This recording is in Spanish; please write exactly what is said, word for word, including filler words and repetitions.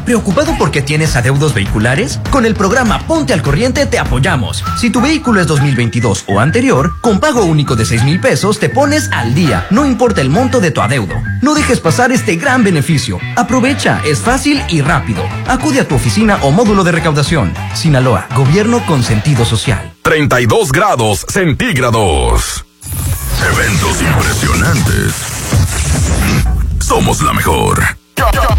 ¿Preocupado porque tienes adeudos vehiculares? Con el programa Ponte al Corriente te apoyamos. Si tu vehículo es dos mil veintidós o anterior, con pago único de seis mil pesos te pones al día, no importa el monto de tu adeudo. No dejes pasar este gran beneficio. Aprovecha, es fácil y rápido. Acude a tu oficina o módulo de recaudación. Sinaloa, gobierno con sentido social. treinta y dos grados centígrados. Eventos impresionantes. Somos la mejor.